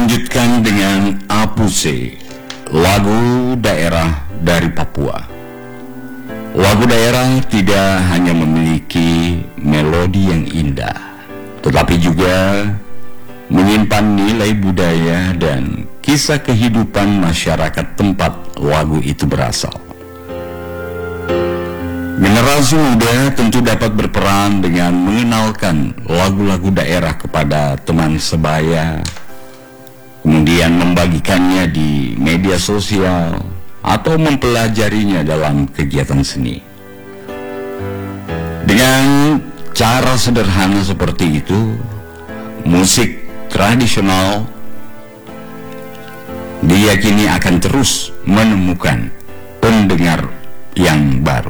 lanjutkan dengan Apuse, lagu daerah dari Papua. Lagu daerah tidak hanya memiliki melodi yang indah, tetapi juga menyimpan nilai budaya dan kisah kehidupan masyarakat tempat lagu itu berasal. Generasi muda tentu dapat berperan dengan mengenalkan lagu-lagu daerah kepada teman sebaya, kemudian membagikannya di media sosial atau mempelajarinya dalam kegiatan seni. Dengan cara sederhana seperti itu, musik tradisional diyakini akan terus menemukan pendengar yang baru.